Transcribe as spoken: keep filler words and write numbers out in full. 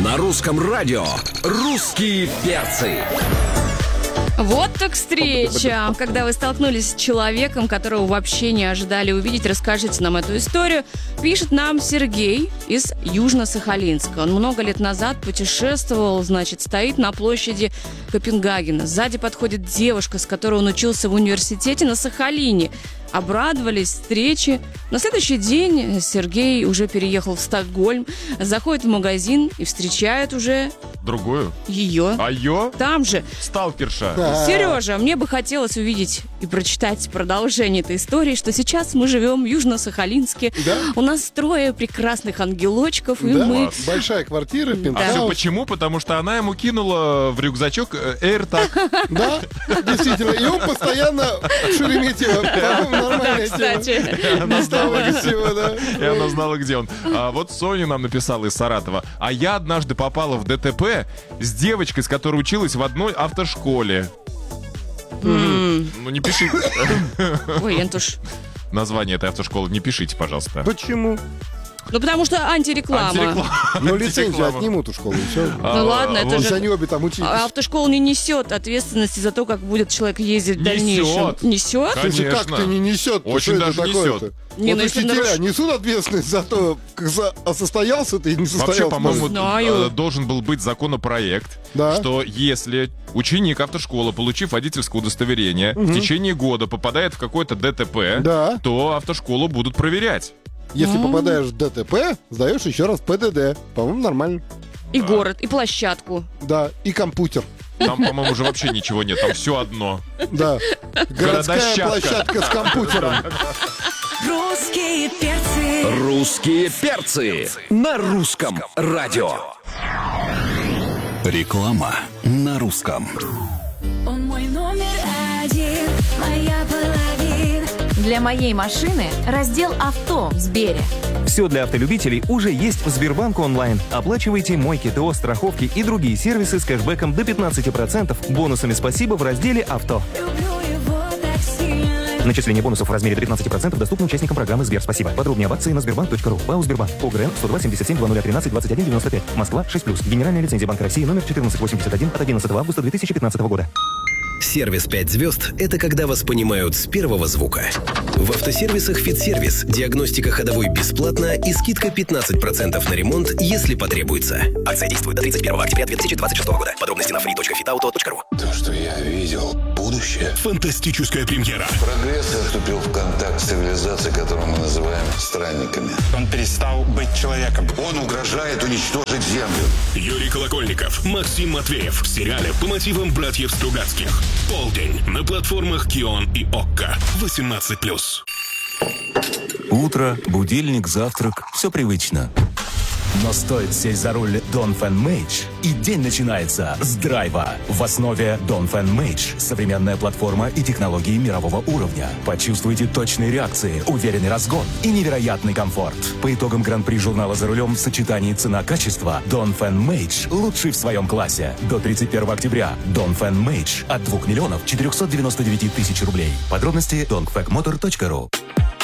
На русском радио «Русские перцы». Вот так встреча. Когда вы столкнулись с человеком, которого вообще не ожидали увидеть, расскажите нам эту историю. Пишет нам Сергей из Южно-Сахалинска. Он много лет назад путешествовал, значит, стоит на площади Копенгагена. Сзади подходит девушка, с которой он учился в университете на Сахалине. Обрадовались встрече. На следующий день Сергей уже переехал в Стокгольм, заходит в магазин и встречает уже... Другую? Ее. А ее? Там же. Сталкерша. Сережа, мне бы хотелось увидеть и прочитать продолжение этой истории, что сейчас мы живем в Южно-Сахалинске. Да? У нас трое прекрасных ангелочков, и Да? мы... Большая квартира, А пентхаус. все почему? Потому что она ему кинула в рюкзачок AirTag. Да, действительно. И он постоянно в Шереметьево. По-моему, Да, нормальная тема. кстати. Она знала, Без всего, да. и она знала, где он. А вот Соня нам написала из Саратова. А я однажды попала в ДТП с девочкой, с которой училась в одной автошколе. Ну, не пишите. Ой, Антуш. Название этой автошколы не пишите, пожалуйста. Почему? Ну, потому что антиреклама. Антиреклама. Ну, лицензию Антиреклама. отнимут у школы, и все. Ну ладно, это Если же... они обе там учились. А Автошкола не несет ответственности за то, как будет человек ездить в дальнейшем. Несет. Несет? Слушай, как Конечно. ты не несет? Очень Что это даже такое-то? несет. Не, Вот ну, если учителя наруш- несут ответственность за то, как за... а состоялся ты и не состоялся. Вообще, по-моему, Знаю. э, должен был быть законопроект, Да. что если ученик автошколы, получив водительское удостоверение, в течение года попадает в какое-то ДТП, Да. то автошколу будут проверять. Если попадаешь в ДТП, сдаешь еще раз ПДД. По-моему, нормально. И город, и площадку. Да, и компьютер. Там, по-моему, уже вообще ничего нет, там все одно. Да. Городская Городощадка. площадка с компьютером. Русские перцы. «Русские перцы» на русском радио. Реклама на русском. Он мой номер один, моя половина. Для моей машины раздел «Авто» в Сбере. Все для автолюбителей уже есть в Сбербанк онлайн. Оплачивайте мойки, ТО, страховки и другие сервисы с кэшбэком до пятнадцать процентов, бонусами «Спасибо» в разделе «Авто». Люблю его так сильно. Начисление бонусов в размере до пятнадцать процентов доступно участникам программы Сбер Спасибо. Подробнее об акции на сбербанк точка ру. ПАО Сбербанк. ОГРН сто два семьдесят семь двадцать тринадцать двадцать один девяносто пять. Москва шесть плюс. Генеральная лицензия Банка России номер четырнадцать восемьдесят один от одиннадцатого августа две тысячи пятнадцатого года. Сервис пять звезд – это когда вас понимают с первого звука. В автосервисах «Фитсервис» диагностика ходовой бесплатна и скидка пятнадцать процентов на ремонт, если потребуется. Акция действует до тридцать первого октября две тысячи двадцать шестого года. Подробности на фри точка фитауто точка ру. То, что я видел, будущее. Фантастическая премьера. Прогресс вступил в контакт с цивилизацией, которую мы называем странниками. Он перестал быть человеком. Он угрожает уничтожить Землю. Юрий Колокольников, Максим Матвеев в сериале по мотивам братьев Стругацких. Полдень на платформах Кион и Окко. восемнадцать плюс. Утро, будильник, завтрак – все привычно. Но стоит сесть за руль Донфен Мейдж, и день начинается с драйва. В основе Донфен Мейдж – современная платформа и технологии мирового уровня. Почувствуйте точные реакции, уверенный разгон и невероятный комфорт. По итогам гран-при журнала «За рулем» в сочетании цена-качество Донфен Мейдж лучший в своем классе. До тридцать первого октября Донфен Мейдж от двух миллионов четырехсот девяноста девяти тысяч рублей. Подробности донфэкмотор точка ру.